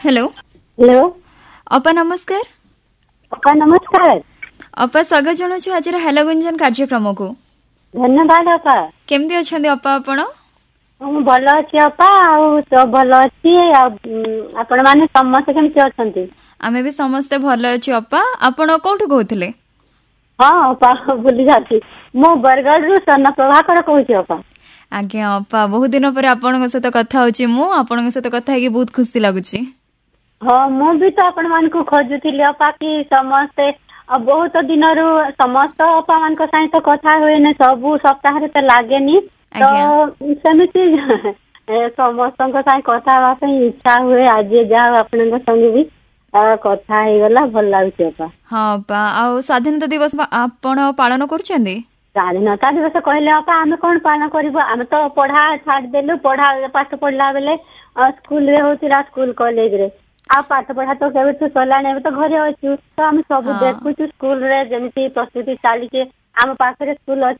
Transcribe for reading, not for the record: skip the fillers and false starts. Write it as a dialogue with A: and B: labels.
A: Hello
B: hello
A: अपा नमस्कार।
B: अपा नमस्कार।
A: अपा स्वागत जनाऊँ आज हेलो गुंजन कार्यक्रम को।
B: धन्यवाद अपा।
A: केमती अच्छा अपा आपण?
B: भल अच्छी अपा सब भल अच्छी आपण माने समस्त केमती अच्छी?
A: आमे भी समस्ते भल अच्छी अपा। आपण कोठु कहउथिले?
B: हाँ अपा भूली जाती मो बरगढ़ रु सना प्रभाकर कहूची अपा।
A: आज्ञा अपा बहुत दिन पर आपन सहित कथा होची मु आपन सहित कथा हेकी बहुत खुशी लागुची।
B: हाँ मु भी तो आपण मान को खोजुथिली अपा कि समस्ते बहुत दिन रु समस्त अपा मान को सहित कथा होए ने सब सप्ताह रे तो लागेनी तो सेमिति समस्त कथा हवा इच्छा हुए आज जहाँ आपण संगे भी कथा ହେଇଗଲା ଭଲ ଲାଗୁଛି अपा।
A: हाँ अपा आ स्वाधीनता दिवस आपण पालन करूछंदी?
B: स्वाधीनता दिवस कहले अपा आमे कौन पालन करिबो आमे तो पढ़ा छाड़ देलु पढ़ा पाठ पढ़ला बेले स्कूल रे होतिला स्कूल कॉलेज रे आ पाठ पढ़ा तो केबे तो सलाने तो घरे अछु तो आमे सब देखुछु स्कूल रे जेमिति प्रस्तुति चाली के आम पाखरे स्कूल